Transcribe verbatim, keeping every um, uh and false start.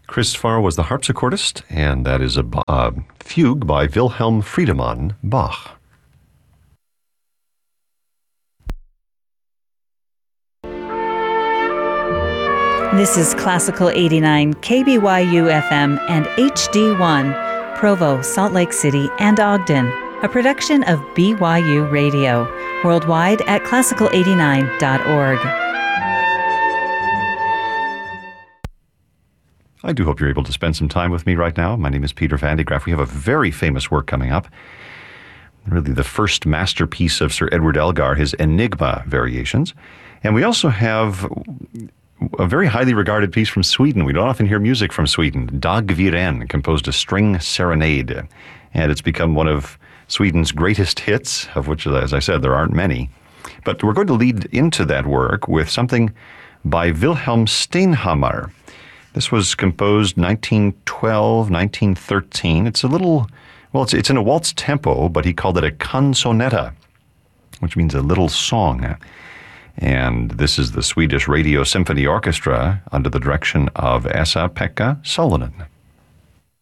Chris Farr was the harpsichordist, and that is a uh, fugue by Wilhelm Friedemann Bach. This is Classical eighty-nine, K B Y U F M and H D one, Provo, Salt Lake City, and Ogden, a production of B Y U Radio, worldwide at classical eighty-nine dot org. I do hope you're able to spend some time with me right now. My name is Peter Van de Graaff. We have a very famous work coming up. Really the first masterpiece of Sir Edward Elgar, his Enigma Variations. And we also have a very highly regarded piece from Sweden. We don't often hear music from Sweden. Dag Viren composed a string serenade, and it's become one of Sweden's greatest hits, of which, as I said, there aren't many. But we're going to lead into that work with something by Wilhelm Steinhammar. This was composed nineteen twelve, nineteen thirteen. It's a little, well, it's, it's in a waltz tempo, but he called it a canzonetta, which means a little song. And this is the Swedish Radio Symphony Orchestra under the direction of Esa-Pekka Salonen.